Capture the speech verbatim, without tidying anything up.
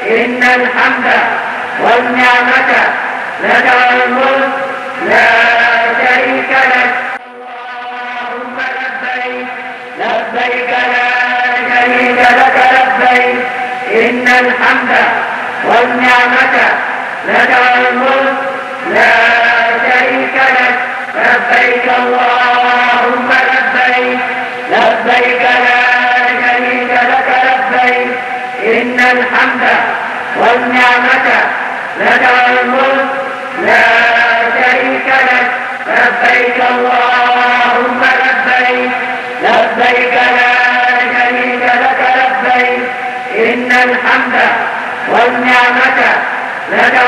إن الحمد والنعمة لك والملك لا شريك لك. اللهم لبيك لبيك لا شريك لك لبيك إن الحمد والنعمة لك والملك لا شريك لك لبيك اللهم لبيك لبيك لا شريك لك لبيك إن الحمد والنعمة لك والملك لا شريك لك لبيك اللهم لبيك لبيك لا شريك لك لبيك إن الحمد والنعمة لك